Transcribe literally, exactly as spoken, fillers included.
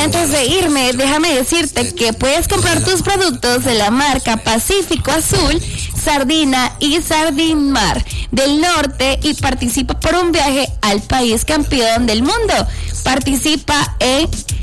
antes de irme, déjame decirte que puedes comprar tus productos de la marca Pacífico Azul, Sardina y Sardinmar del Norte y participa por un viaje al país campeón del mundo. Participa en